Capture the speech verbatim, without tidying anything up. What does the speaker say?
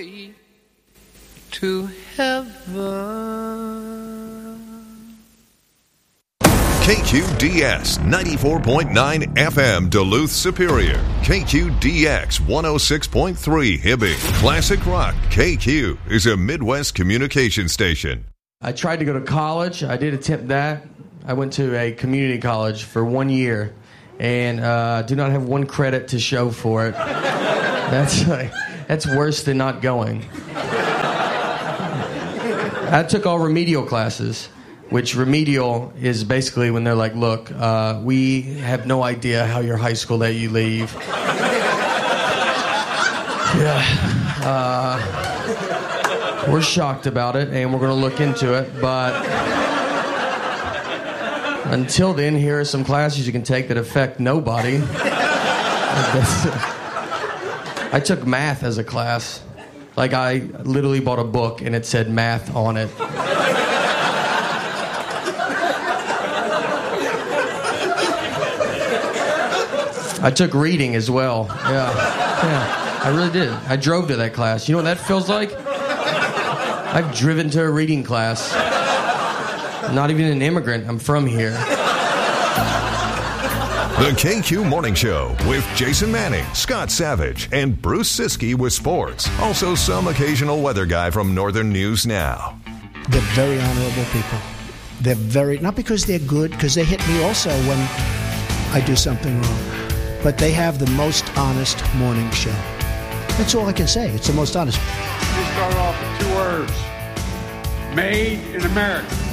way to heaven. K Q D S ninety-four point nine F M Duluth Superior. K Q D X one oh six point three Hibbing. Classic Rock. K Q is a Midwest communication station. I tried to go to college. I did attempt that. I went to a community college for one year and uh, do not have one credit to show for it. That's like, that's worse than not going. I took all remedial classes. Which remedial is basically when they're like, look, uh, we have no idea how your high school let you leave. Yeah. Uh, we're shocked about it, and we're going to look into it. But until then, here are some classes you can take that affect nobody. I took math as a class. Like, I literally bought a book, and it said math on it. I took reading as well. Yeah. Yeah. I really did. I drove to that class. You know what that feels like? I've driven to a reading class. I'm not even an immigrant. I'm from here. The K Q Morning Show with Jason Manning, Scott Savage, and Bruce Siskey with sports. Also some occasional weather guy from Northern News Now. They're very honorable people. They're very, not because they're good, because they hit me also when I do something wrong. But they have the most honest morning show. That's all I can say. It's the most honest. We start off with two words. Made in America.